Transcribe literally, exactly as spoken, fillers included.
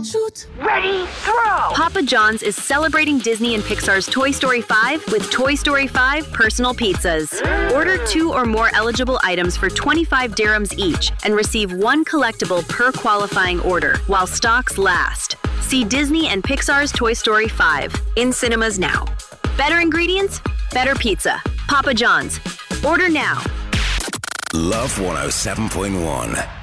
Shoot. Ready, throw! Papa John's is celebrating Disney and Pixar's Toy Story five with Toy Story five personal pizzas. Order two or more eligible items for twenty-five dirhams each and receive one collectible per qualifying order while stocks last. See Disney and Pixar's Toy Story five in cinemas now. Better ingredients, better pizza. Papa John's. Order now. Love one oh seven point one.